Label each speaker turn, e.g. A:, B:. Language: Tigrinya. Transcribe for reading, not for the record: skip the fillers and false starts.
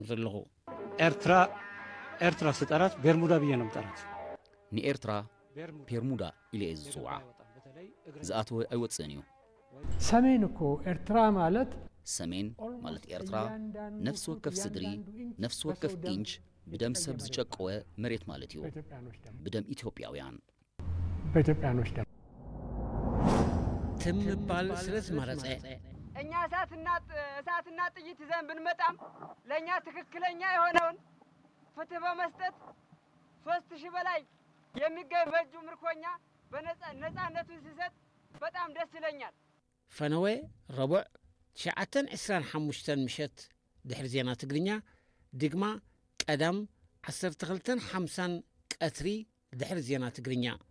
A: زلغو
B: ኤርትራ ስጠራት ቤርሙዳ ብዬ ነው የምጠራት
C: ንኤርትራ ቤርሙዳ ኢለ ዝጽዋዓ ዝኣተወ ኣይወፅእን እዩ
D: ሰሜን እኮ ኤርትራ ማለት
C: ሰሜን ማለት ኤርትራ ነፍስ ወከፍ ስድሪ ነፍስ ወከፍ ኢንች بدم سب زجقوه مريت مالتيو بدم إثيوبياويان
D: በኢትዮጵያኖች ደም
A: تم بال سلس مرزه
E: እኛ እሳትና ጥይት ይዘን ብንመጣም ለኛ ትክክለኛ የሆነውን ፍትህ በመስጠት 3000 በላይ የሚገኝ በእጁ ምርኮኛ በነፃነቱን ሲሰጥ በጣም ደስ ይለኛል
A: فنوي ربع شعتن 25 مشت دحر زينا تقرينيا دقما قدم 12 50 قتري دحر زينا تقرينيا